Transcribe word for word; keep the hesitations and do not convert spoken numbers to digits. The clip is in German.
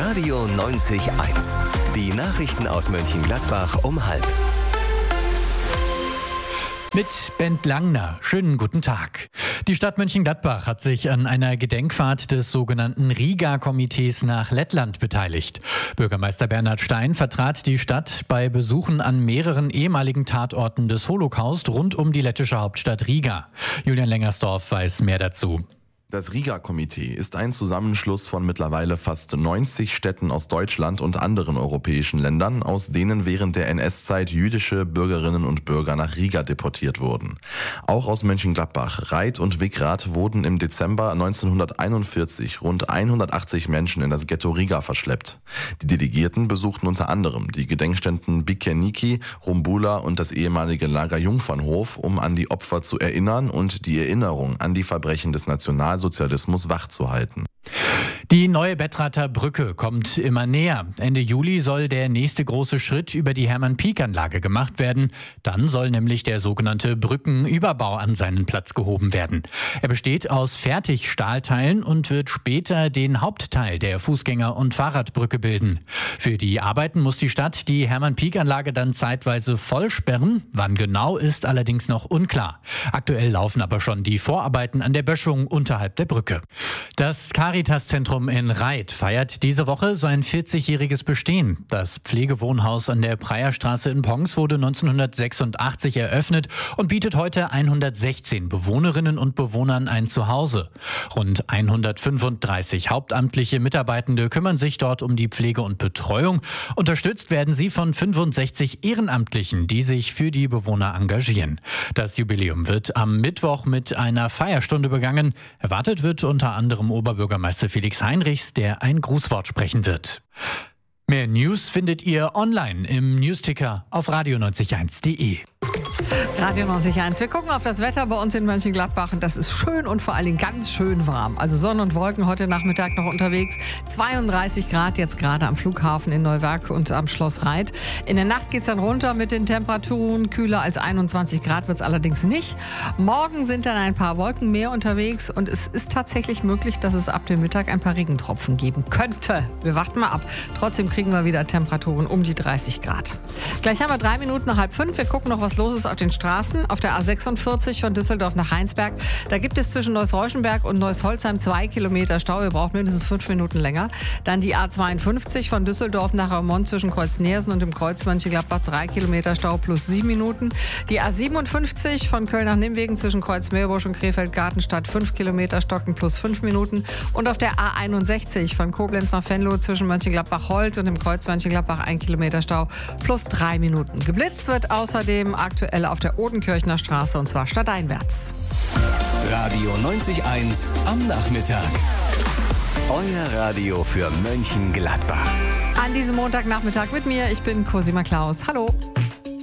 Radio neunzig Komma eins. Die Nachrichten aus Mönchengladbach um halb. Mit Bent Langner. Schönen guten Tag. Die Stadt Mönchengladbach hat sich an einer Gedenkfahrt des sogenannten Riga-Komitees nach Lettland beteiligt. Bürgermeister Bernhard Stein vertrat die Stadt bei Besuchen an mehreren ehemaligen Tatorten des Holocaust rund um die lettische Hauptstadt Riga. Julian Lengersdorf weiß mehr dazu. Das Riga-Komitee ist ein Zusammenschluss von mittlerweile fast neunzig Städten aus Deutschland und anderen europäischen Ländern, aus denen während der N S-Zeit jüdische Bürgerinnen und Bürger nach Riga deportiert wurden. Auch aus Mönchengladbach, Reit und Wickrath wurden im Dezember neunzehnhunderteinundvierzig rund hundertachtzig Menschen in das Ghetto Riga verschleppt. Die Delegierten besuchten unter anderem die Gedenkstätten Bikeniki, Rumbula und das ehemalige Lager Jungfernhof, um an die Opfer zu erinnern und die Erinnerung an die Verbrechen des Nationalsozialismus Sozialismus wachzuhalten. Die neue Bettrather Brücke kommt immer näher. Ende Juli soll der nächste große Schritt über die Hermann-Pieck-Anlage gemacht werden. Dann soll nämlich der sogenannte Brückenüberbau an seinen Platz gehoben werden. Er besteht aus Fertigstahlteilen und wird später den Hauptteil der Fußgänger- und Fahrradbrücke bilden. Für die Arbeiten muss die Stadt die Hermann-Pieck-Anlage dann zeitweise vollsperren. Wann genau, ist allerdings noch unklar. Aktuell laufen aber schon die Vorarbeiten an der Böschung unterhalb der Brücke. Das Caritas-Zentrum in Reit feiert diese Woche sein vierzigjähriges Bestehen. Das Pflegewohnhaus an der Preierstraße in Pons wurde neunzehnhundertsechsundachtzig eröffnet und bietet heute hundertsechzehn Bewohnerinnen und Bewohnern ein Zuhause. Rund hundertfünfunddreißig hauptamtliche Mitarbeitende kümmern sich dort um die Pflege und Betreuung. Unterstützt werden sie von fünfundsechzig Ehrenamtlichen, die sich für die Bewohner engagieren. Das Jubiläum wird am Mittwoch mit einer Feierstunde begangen. Erwartet wird unter anderem Oberbürgermeister Felix Heinrichs, der ein Grußwort sprechen wird. Mehr News findet ihr online im Newsticker auf radio neunzig Komma eins punkt de. Radio neunzig Komma eins. Wir gucken auf das Wetter bei uns in Mönchengladbach. Das ist schön und vor allen Dingen ganz schön warm. Also Sonne und Wolken heute Nachmittag noch unterwegs. zweiunddreißig Grad jetzt gerade am Flughafen in Neuwerk und am Schloss Reit. In der Nacht geht es dann runter mit den Temperaturen. Kühler als einundzwanzig Grad wird es allerdings nicht. Morgen sind dann ein paar Wolken mehr unterwegs und es ist tatsächlich möglich, dass es ab dem Mittag ein paar Regentropfen geben könnte. Wir warten mal ab. Trotzdem kriegen wir wieder Temperaturen um die dreißig Grad. Gleich haben wir drei Minuten nach halb fünf. Wir gucken noch, was los ist auf den Straßen. Auf der A sechsundvierzig von Düsseldorf nach Heinsberg. Da gibt es zwischen Neuss-Reuschenberg und Neuss-Holzheim zwei Kilometer Stau. Wir brauchen mindestens fünf Minuten länger. Dann die A zweiundfünfzig von Düsseldorf nach Raumont zwischen Kreuz-Nersen und dem Kreuz Mönchengladbach drei Kilometer Stau plus sieben Minuten. Die A siebenundfünfzig von Köln nach Nimwegen zwischen Kreuz-Meerbusch und Krefeld-Gartenstadt fünf Kilometer Stocken plus fünf Minuten. Und auf der A einundsechzig von Koblenz nach Venlo zwischen Mönchengladbach-Holt und dem Kreuz Mönchengladbach ein Kilometer Stau plus drei Minuten. Geblitzt wird außerdem aktuell auf der Odenkirchner Straße und zwar stadteinwärts. Radio neunzig Komma eins am Nachmittag. Euer Radio für Mönchengladbach. An diesem Montagnachmittag mit mir, ich bin Cosima Klaus. Hallo.